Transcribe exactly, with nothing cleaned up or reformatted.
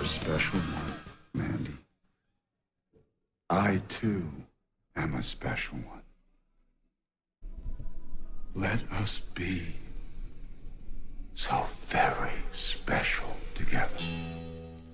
a special one, Mandy. I, too, am a special one. Let us be so very special.